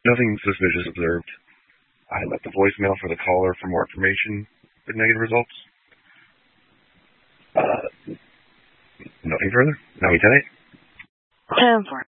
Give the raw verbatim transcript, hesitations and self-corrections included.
Nothing suspicious observed. I left a voicemail for the caller for more information with negative results. Uh, nothing further. Now we ten eight. ten four.